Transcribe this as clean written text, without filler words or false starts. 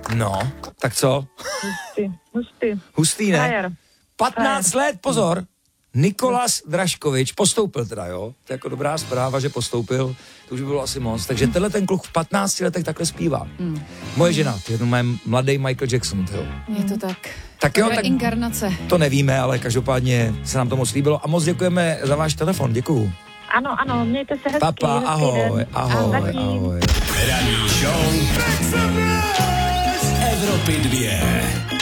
No, tak co? Hustý, ne? Frajer. 15 let, pozor. Nikolas Draškovič postoupil teda, jo? To je jako dobrá zpráva, že postoupil, to už by bylo asi moc. Takže tenhle ten kluk v 15 letech takhle zpívá. Moje žena, to je mladý Michael Jackson, jo. Je to tak. Tak jo, tak inkarnace. to nevíme, ale každopádně se nám to moc líbilo a moc děkujeme za váš telefon, děkuju. Ano, mějte se hezky. Papa, ahoj. Ranní show Evropy 2.